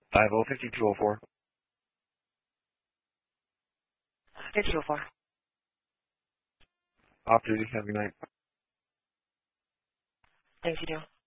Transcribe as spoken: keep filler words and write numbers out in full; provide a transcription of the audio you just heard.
five oh fifty two oh four. fifty oh four. Off duty. Have a good night. Thanks, you do.